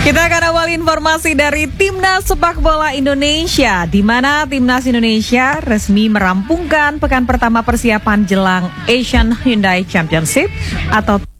Kita akan awal informasi dari Timnas Sepak Bola Indonesia, di mana Timnas Indonesia resmi merampungkan pekan pertama persiapan jelang Asian Hyundai Championship atau